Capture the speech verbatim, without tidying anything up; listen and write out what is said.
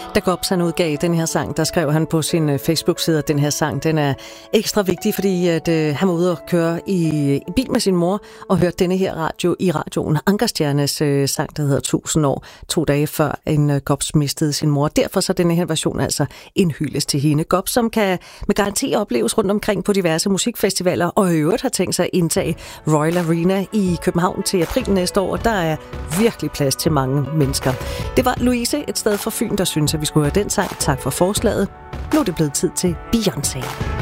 Da Gobs han udgav den her sang, der skrev han på sin Facebook-side, at den her sang den er ekstra vigtig, fordi at, øh, han var ude og køre i, i bil med sin mor og hørte denne her radio i radioen. Ankerstjernes øh, sang, der hedder tusind år, to dage før en øh, Gobs mistede sin mor. Derfor så denne her version altså en hyldest til hende. Gobs, som kan med garanti opleves rundt omkring på diverse musikfestivaler, og i øvrigt har tænkt sig at indtage Royal Arena i København til april næste år. Der er virkelig plads til mange mennesker. Det var Louise, et sted fra Fyn, der synes, at vi skulle høre den sang. Tak for forslaget. Nu er det blevet tid til Beyoncé.